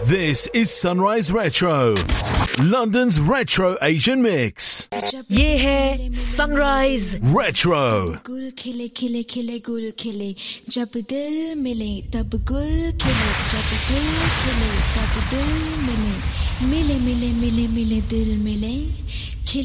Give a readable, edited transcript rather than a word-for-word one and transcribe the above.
This is Sunrise Retro, London's retro Asian mix. ये है sunrise Retro. गुल खिले खिले खिले गुल खिले जब दिल मिले तब गुल खिले जब दिल खिले तब दिल मिले मिले मिले मिले मिले दिल मिले